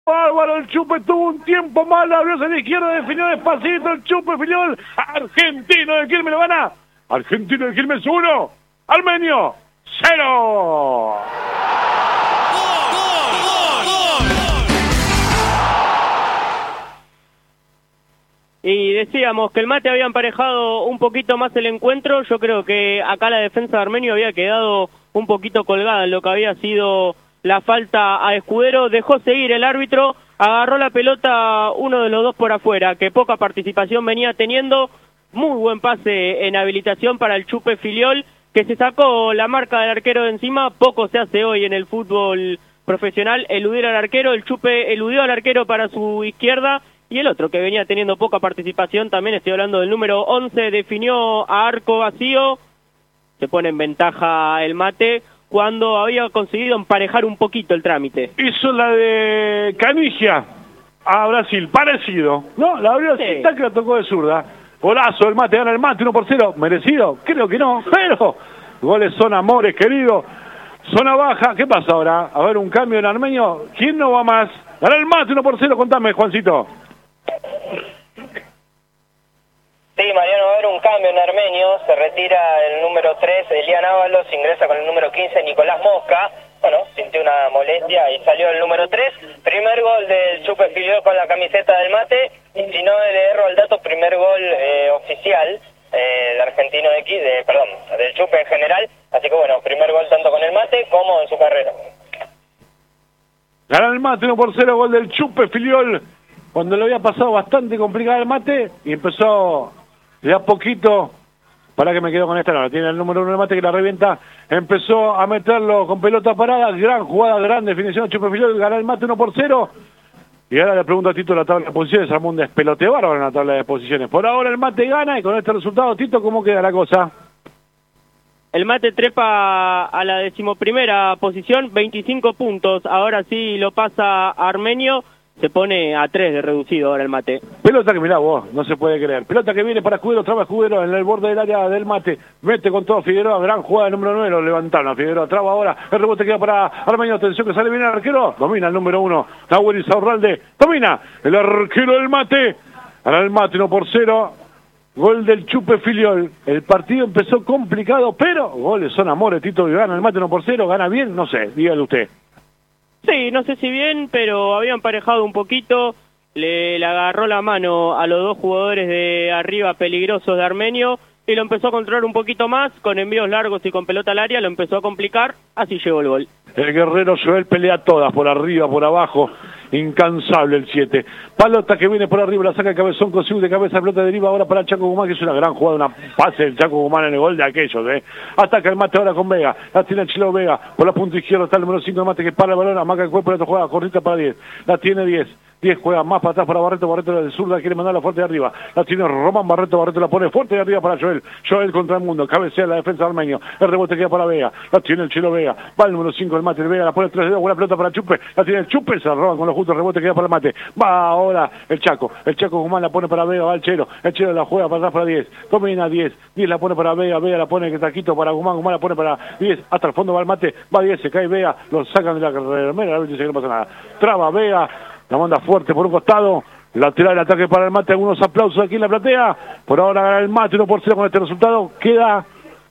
Bárbaro, el Chupe tuvo un tiempo malo, abrió hacia la izquierda, definió despacito el Chupe Filiol. Argentino de Quilmes lo gana. Argentino de Quilmes 1, Armenio 0. Y decíamos que el Mate había emparejado un poquito más el encuentro. Yo creo que acá la defensa de Armenio había quedado un poquito colgada en lo que había sido la falta a Escudero. Dejó seguir el árbitro, agarró la pelota uno de los dos por afuera, que poca participación venía teniendo. Muy buen pase en habilitación para el Chupe Filiol, que se sacó la marca del arquero de encima. Poco se hace hoy en el fútbol profesional eludir al arquero. El Chupe eludió al arquero para su izquierda. Y el otro, que venía teniendo poca participación, también estoy hablando del número 11, definió a arco vacío. Se pone en ventaja el Mate cuando había conseguido emparejar un poquito el trámite. Hizo la de Canigia a Brasil, parecido, ¿no? La abrió así, que la tocó de zurda. Golazo, el Mate, gana el Mate 1-0, merecido, creo que no, pero goles son amores, querido. Zona baja, ¿qué pasa ahora? A ver, un cambio en Armenio, ¿quién no va más? Gana el Mate 1-0, contame, Juancito. Sí, Mariano, va a haber un cambio en Armenio, se retira el número 3, Elian Ábalos, ingresa con el número 15, Nicolás Mosca. Bueno, sintió una molestia y salió el número 3. Primer gol del Chupe Filiol con la camiseta del Mate, y si no le erro al dato, primer gol oficial del argentino del Chupe en general. Así que bueno, primer gol tanto con el Mate como en su carrera. Gana el Mate 1-0, gol del Chupe Filiol, cuando le había pasado bastante complicado el Mate, y empezó de a poquito, para que me quedo con esta, no, tiene el número 1 del Mate que la revienta, empezó a meterlo con pelota parada, gran jugada, gran definición, Chupe Filiol, gana el Mate 1-0, y ahora le pregunto a Tito la tabla de posiciones, armó un despelote bárbaro en la tabla de posiciones. Por ahora el Mate gana, y con este resultado, Tito, ¿cómo queda la cosa? El Mate trepa a la 11ª posición, 25 puntos, ahora sí lo pasa Armenio. Se pone a 3 de reducido ahora el Mate. Pelota que mirá vos, no se puede creer. Pelota que viene para Escudero, traba Escudero en el borde del área del Mate. Mete con todo Figueroa, gran jugada del número 9, lo levantaron a Figueroa. Traba ahora, el rebote queda para Armenio. Atención que sale bien el arquero. Domina el número 1, Nahuel Isaurralde. Domina el arquero del Mate. Gana el Mate 1-0. Gol del Chupe Filiol. El partido empezó complicado, pero goles son amores. Tito, que gana el Mate 1-0. Gana bien, no sé, dígale usted. Sí, no sé si bien, pero había emparejado un poquito, le agarró la mano a los dos jugadores de arriba peligrosos de Armenio y lo empezó a controlar un poquito más, con envíos largos y con pelota al área, lo empezó a complicar, así llegó el gol. El guerrero Joel pelea todas, por arriba, por abajo, incansable el 7. Palota que viene por arriba, la saca el Cabezón, consigue de cabeza, pelota deriva ahora para el Chaco Guzmán, que es una gran jugada, una pase del Chaco Guzmán en el gol de aquellos, Ataca el Mate ahora con Vega, la tiene el Chilo Vega, por la punta izquierda está el número 5 de Mate que para el balón, amaca el cuerpo, la otra juega, cortita para 10, la tiene 10 juega más para atrás para Barreto, Barreto de zurda quiere mandarla fuerte de arriba, la tiene Román Barreto, Barreto la pone fuerte de arriba para Joel contra el mundo, cabecea la defensa de Armenio, el rebote queda para Vega, la tiene el Chilo Vega, va el número 5 del Mate, el Vega la pone 3 dedos, buena pelota para Chupe, la tiene el Chupe, se roban con los justos, el rebote queda para el Mate, va ahora el Chaco Guzmán la pone para Vega, va el Chelo la juega para atrás para 10, domina 10 la pone para Vega, Vega la pone que taquito para Guzmán la pone para 10, hasta el fondo va el Mate, va 10, se cae Vega, lo sacan de la remera, dice que no pasa nada, traba Vega, la manda fuerte por un costado, lateral ataque para el Mate, algunos aplausos aquí en la platea, por ahora gana el Mate 1-0 con este resultado, queda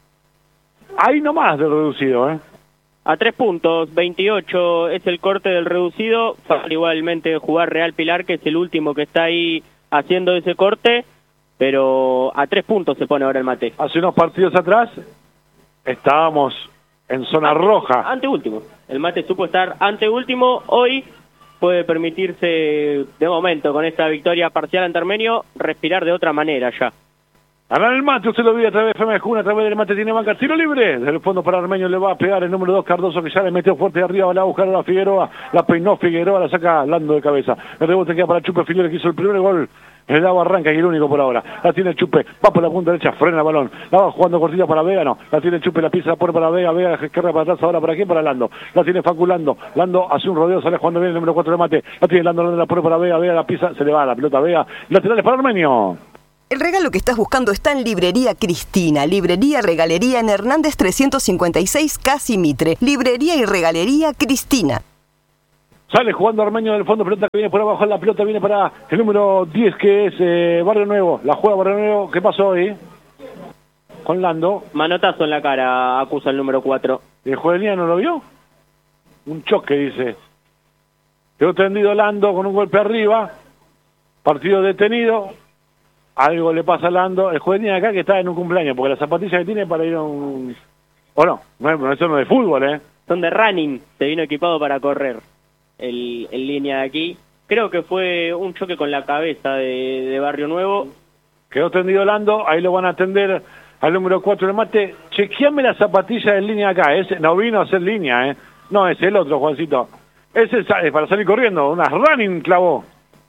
ahí nomás de reducido, A 3 puntos, 28 es el corte del reducido, igualmente jugar Real Pilar, que es el último que está ahí haciendo ese corte, pero a 3 puntos se pone ahora el Mate. Hace unos partidos atrás estábamos en zona roja. Anteúltimo, el Mate supo estar anteúltimo, hoy puede permitirse, de momento, con esta victoria parcial ante Armenio, respirar de otra manera ya. Gana el Mate, usted lo vio a través de FM Juna, a través del Mate tiene banca, tiro libre, desde el fondo para Armenio le va a pegar el número 2 Cardoso, que ya le metió fuerte de arriba, va a buscar a la Figueroa, la peinó Figueroa, la saca Lando de cabeza, el rebote queda para Chupe Filiol, que hizo el primer gol, el Davo arranca y el único por ahora, la tiene el Chupe, va por la punta derecha, frena el balón, la va jugando cortita para Vega, no, la tiene el Chupe, la pisa, la pone para Vega, Vega carga para atrás, ahora para quién, para Lando, la tiene Facu Lando hace un rodeo, sale jugando bien el número 4 de Mate, la tiene Lando, la pone para Vega, Vega la pisa, se le va la pelota a Vega, laterales para Armenio. El regalo que estás buscando está en Librería Cristina, librería regalería en Hernández 356 Casi Mitre, librería y regalería Cristina. Sale jugando Armenio del fondo, pelota que viene por abajo, la pelota viene para el número 10 que es Barrio Nuevo. La juega Barrio Nuevo, ¿qué pasó ahí? Con Lando. Manotazo en la cara, acusa el número 4. ¿El juvenil no lo vio? Un choque, dice. Quedó tendido Lando con un golpe arriba. Partido detenido. Algo le pasa a Lando. El juvenil acá que está en un cumpleaños, porque la zapatilla que tiene para ir a un... ¿O no? Eso no es de fútbol, ¿eh? Son de running, se vino equipado para correr el línea de aquí. Creo que fue un choque con la cabeza de Barrio Nuevo. Quedó tendido Lando, ahí lo van a atender al número 4 del mate. Chequeame la zapatilla de línea acá, ese no vino a hacer línea, ¿eh? No, es el otro, Juancito. Ese es para salir corriendo, una running clavó.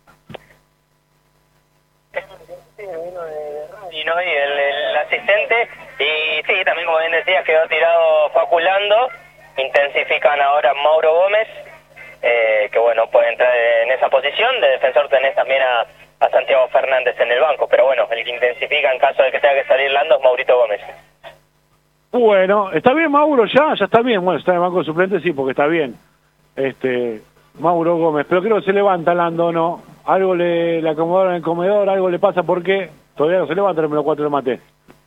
Sí, vino de running hoy el asistente. Y sí, también como bien decías, quedó tirado Faculando. Intensifican ahora Mauro Gómez, que bueno, puede entrar en esa posición. De defensor tenés también a Santiago Fernández en el banco, pero bueno, el que intensifica en caso de que tenga que salir Lando es Maurito Gómez. Bueno, ¿está bien Mauro ya? Ya está bien. Bueno, está en el banco de suplentes, sí, porque está bien. Mauro Gómez, pero creo que se levanta Lando, ¿no? Algo le acomodaron en el comedor, algo le pasa porque todavía no se levanta el número 4 del mate.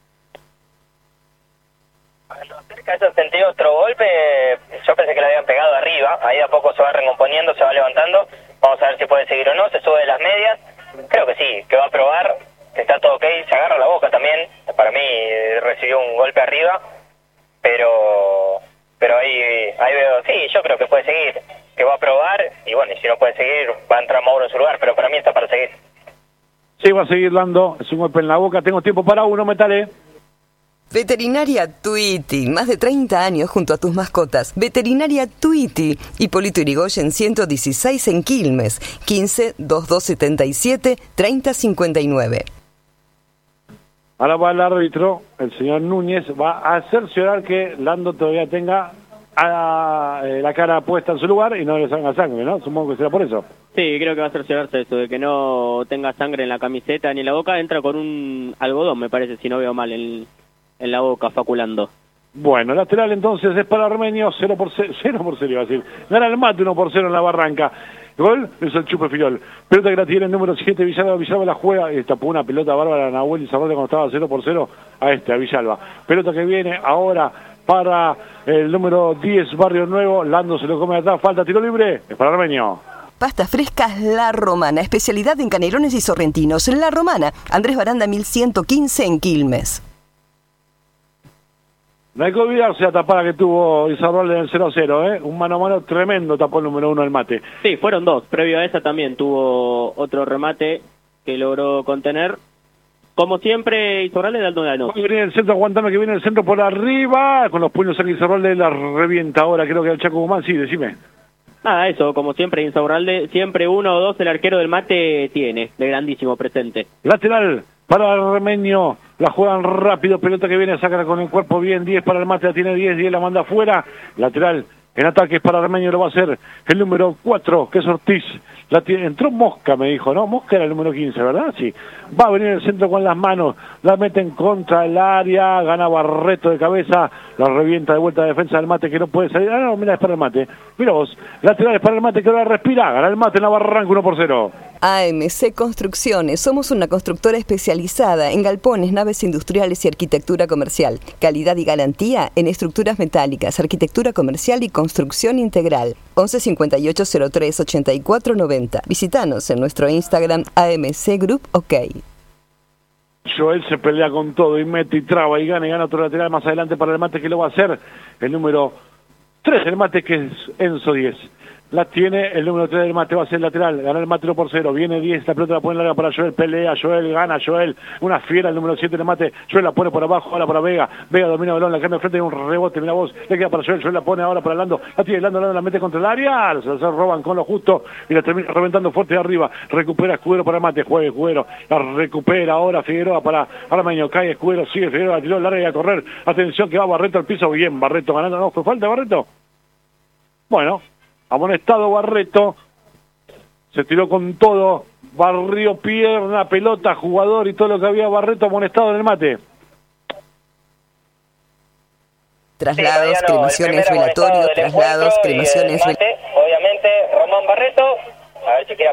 Cerca de esos sentido otro golpe, yo pensé que le habían pegado arriba, ahí de a poco se va recomponiendo, se va levantando, vamos a ver si puede seguir o no, se sube de las medias, creo que sí, que va a probar, que está todo ok, se agarra la boca también, para mí recibió un golpe arriba, pero ahí veo, sí, yo creo que puede seguir, que va a probar, y bueno, y si no puede seguir, va a entrar Mauro en su lugar, pero para mí está para seguir. Sí, va a seguir Lando, es un golpe en la boca, tengo tiempo para uno, metale. Veterinaria Tuiti, más de 30 años junto a tus mascotas. Veterinaria Tuiti, Hipólito Yrigoyen 116 en Quilmes, 15-2277-3059. Ahora va el árbitro, el señor Núñez, va a cerciorar que Lando todavía tenga la cara puesta en su lugar y no le salga sangre, ¿no? Supongo que será por eso. Sí, creo que va a cerciorarse eso, de que no tenga sangre en la camiseta ni en la boca. Entra con un algodón, me parece, si no veo mal, en la boca, Faculando. Bueno, lateral entonces es para Armenio, 0 por 0 iba a decir. Gana el mate 1 por 0 en la Barranca. Gol es el Chupe Filol. Pelota que la tiene el número 7, Villalba la juega y tapó una pelota bárbara a Nahuel y Zarrote cuando estaba 0 por 0 a Villalba. Pelota que viene ahora para el número 10, Barrio Nuevo. Lando se lo come atrás, falta, tiro libre, es para Armenio. Pastas frescas La Romana, especialidad en canelones y sorrentinos. La Romana, Andrés Baranda 1115 en Quilmes. No hay que olvidarse la tapada que tuvo Izarralde en el 0-0, ¿eh? Un mano a mano tremendo tapó el número 1 del mate. Sí, fueron dos. Previo a esa también tuvo otro remate que logró contener. Como siempre, Izarralde dando gano. Viene el centro, aguantame que viene el centro por arriba. Con los puños en Izarralde la revienta ahora, creo que el Chaco Guzmán. Sí, decime. Nada, eso, como siempre, Insaurralde, siempre uno o dos el arquero del mate tiene, de grandísimo presente. Lateral para Armenio, la juegan rápido, pelota que viene, saca con el cuerpo bien, 10 para el mate, la tiene 10 la manda afuera. Lateral en ataque para Armenio, lo va a hacer el número 4, que es Ortiz. Entró Mosca, me dijo, ¿no? Mosca era el número 15, ¿verdad? Sí. Va a venir el centro con las manos, la meten contra el área, gana Barreto de cabeza, la revienta de vuelta a defensa del mate que no puede salir. Ah, no, mira, es para el mate. Mira vos, lateral es para el mate que ahora respira, gana el mate en la Barranca 1 por 0. AMC Construcciones, somos una constructora especializada en galpones, naves industriales y arquitectura comercial. Calidad y garantía en estructuras metálicas, arquitectura comercial y construcción integral. 11 58 03 84 90. Visítanos en nuestro Instagram AMC Group OK. Joel se pelea con todo y mete y traba y gana otro lateral más adelante para el mate que lo va a hacer el número 3 del mate que es Enzo 10. La tiene el número 3 del mate, va a ser lateral, gana el mate 1 por 0, viene 10, la pelota la pone larga para Joel, pelea, Joel, gana Joel, una fiera el número 7 del mate, Joel la pone por abajo, ahora para Vega, Vega domina el balón, la cambia de frente, hay un rebote, mira vos, le queda para Joel, Joel la pone ahora para Lando, la tiene Lando la mete contra el área, se roban con lo justo y la termina reventando fuerte de arriba, recupera Escudero para el mate, juega Escudero, la recupera ahora Figueroa para Armenio, cae Escudero, sigue Figueroa, tiró larga y a correr, atención que va Barreto al piso, bien, Barreto ganando, no, ¿fue falta Barreto? Bueno, amonestado Barreto, se tiró con todo, barrió pierna, pelota, jugador y todo lo que había. Barreto amonestado en el mate. Traslados, cremaciones, velatorio, traslados, cremaciones, obviamente, Román Barreto, a ver si queda